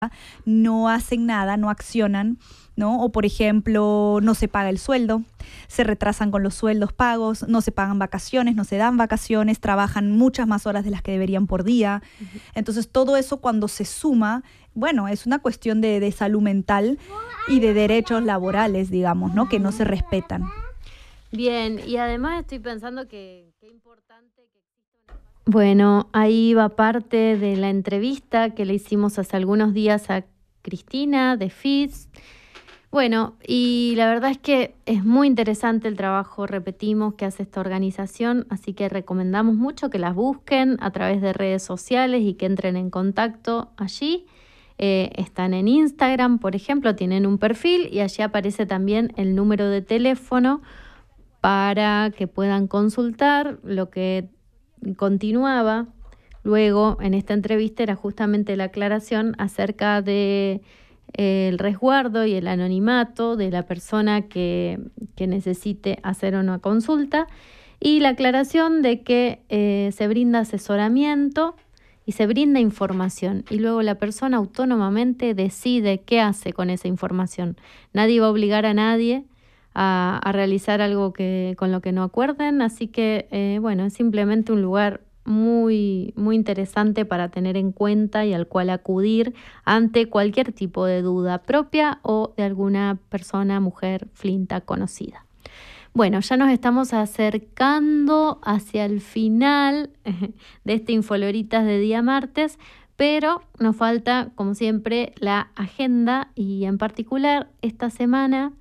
no hacen nada, no accionan, ¿no? O por ejemplo, no se paga el sueldo, se retrasan con los sueldos pagos, no se pagan vacaciones, no se dan vacaciones, trabajan muchas más horas de las que deberían por día. Entonces todo eso cuando se suma, bueno, es una cuestión de salud mental y de derechos laborales, digamos, ¿no? Que no se respetan. Bien, y además estoy pensando que qué importante que exista un espacio. Bueno, ahí va parte de la entrevista que le hicimos hace algunos días a Cristina de FIS. Bueno, y la verdad es que es muy interesante el trabajo, repetimos, que hace esta organización, así que recomendamos mucho que las busquen a través de redes sociales y que entren en contacto allí. Están en Instagram, por ejemplo, tienen un perfil y allí aparece también el número de teléfono para que puedan consultar. Lo que continuaba luego en esta entrevista era justamente la aclaración acerca de el resguardo y el anonimato de la persona que necesite hacer una consulta, y la aclaración de que se brinda asesoramiento y se brinda información, y luego la persona autónomamente decide qué hace con esa información. Nadie va a obligar a nadie a realizar algo con lo que no acuerden, así que bueno, es simplemente un lugar muy, muy interesante para tener en cuenta y al cual acudir ante cualquier tipo de duda propia o de alguna persona, mujer, flinta, conocida. Bueno, ya nos estamos acercando hacia el final de este Infoloritas de día martes, pero nos falta, como siempre, la agenda, y en particular esta semana.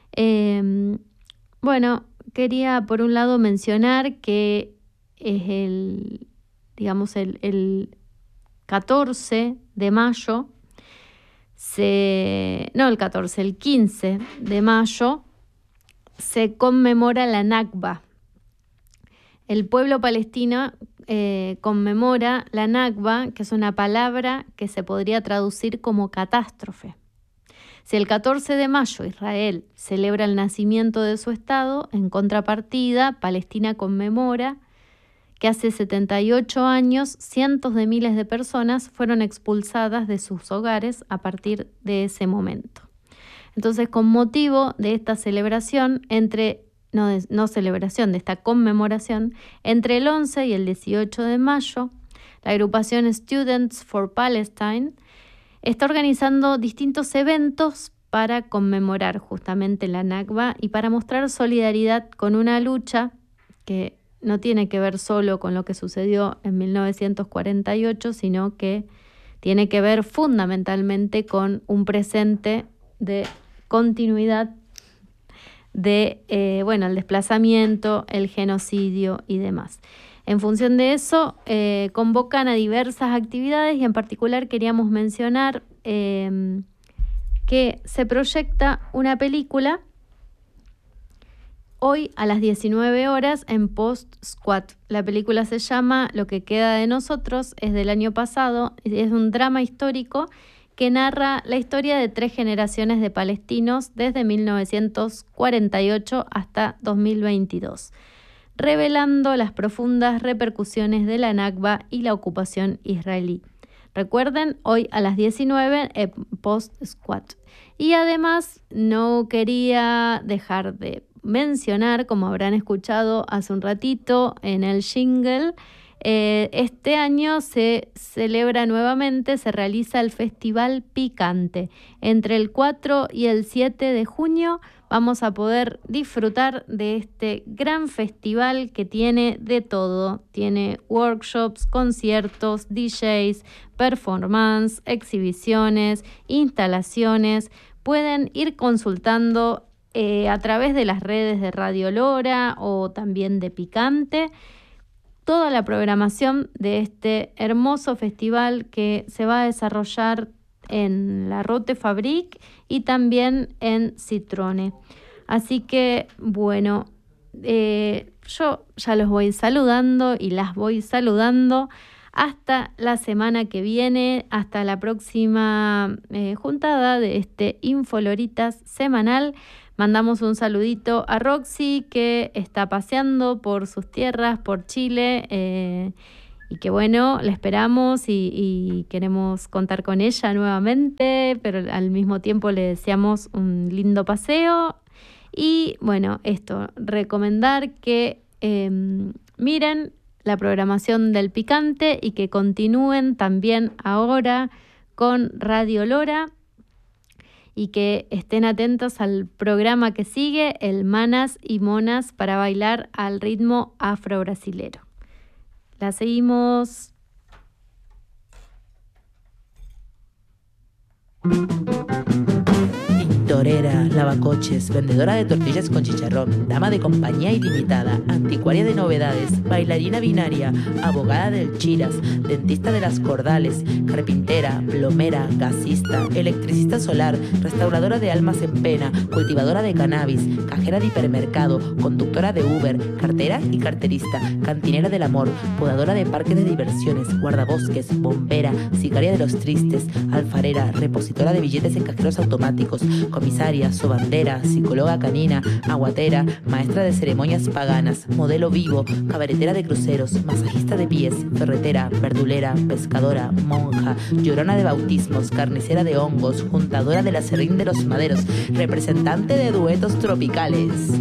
Bueno, quería por un lado mencionar que es el 14 de mayo, el 15 de mayo se conmemora la Nakba. El pueblo palestino conmemora la Nakba, que es una palabra que se podría traducir como catástrofe. Si el 14 de mayo Israel celebra el nacimiento de su Estado, en contrapartida, Palestina conmemora que hace 78 años cientos de miles de personas fueron expulsadas de sus hogares a partir de ese momento. Entonces, con motivo de esta celebración, de esta conmemoración, entre el 11 y el 18 de mayo, la agrupación Students for Palestine está organizando distintos eventos para conmemorar justamente la Nakba y para mostrar solidaridad con una lucha que no tiene que ver solo con lo que sucedió en 1948, sino que tiene que ver fundamentalmente con un presente de continuidad de el desplazamiento, el genocidio y demás. En función de eso, convocan a diversas actividades, y en particular queríamos mencionar que se proyecta una película hoy a las 19 horas en Post Squad. La película se llama Lo que queda de nosotros, es del año pasado, es un drama histórico que narra la historia de 3 generaciones de palestinos desde 1948 hasta 2022. Revelando las profundas repercusiones de la Nakba y la ocupación israelí. Recuerden, hoy a las 19 en Post Squad. Y además no quería dejar de mencionar, como habrán escuchado hace un ratito en el jingle, este año se celebra nuevamente, se realiza el Festival Picante. Entre el 4 y el 7 de junio vamos a poder disfrutar de este gran festival que tiene de todo. Tiene workshops, conciertos, DJs, performance, exhibiciones, instalaciones. Pueden ir consultando a través de las redes de Radio Lora o también de Picante toda la programación de este hermoso festival que se va a desarrollar en la Rote Fabrik y también en Citrone. Así que, bueno, yo ya los voy saludando y las voy saludando hasta la semana que viene, hasta la próxima juntada de este Infoloritas semanal. Mandamos un saludito a Roxy, que está paseando por sus tierras, por Chile, que bueno, la esperamos y queremos contar con ella nuevamente, pero al mismo tiempo le deseamos un lindo paseo. Y bueno, esto, recomendar que miren la programación del Picante y que continúen también ahora con Radio Lora y que estén atentos al programa que sigue, el Manas y Monas para bailar al ritmo afro-brasilero. La seguimos. Torera, lavacoches, vendedora de tortillas con chicharrón, dama de compañía ilimitada, anticuaria de novedades, bailarina binaria, abogada del Chiras, dentista de las Cordales, carpintera, plomera, gasista, electricista solar, restauradora de almas en pena, cultivadora de cannabis, cajera de hipermercado, conductora de Uber, cartera y carterista, cantinera del amor, podadora de parques de diversiones, guardabosques, bombera, sicaria de los tristes, alfarera, repositora de billetes en cajeros automáticos, comisaria, sobandera, psicóloga canina, aguatera, maestra de ceremonias paganas, modelo vivo, cabaretera de cruceros, masajista de pies, ferretera, verdulera, pescadora, monja, llorona de bautismos, carnicera de hongos, juntadora del aserrín de los maderos, representante de duetos tropicales.